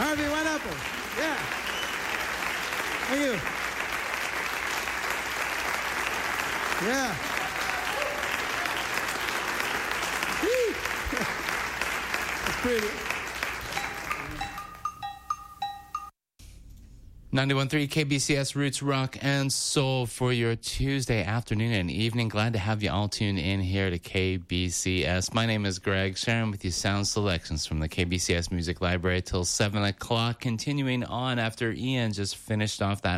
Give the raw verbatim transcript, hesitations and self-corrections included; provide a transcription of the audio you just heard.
Harvey Wineapple. Yeah. Thank you. Yeah. That's pretty. ninety-one point three K B C S Roots Rock and Soul for your Tuesday afternoon and evening. Glad to have you all tuned in here to K B C S. My name is Greg, sharing with you sound selections from the K B C S Music Library till seven o'clock. Continuing on after Ian just finished off that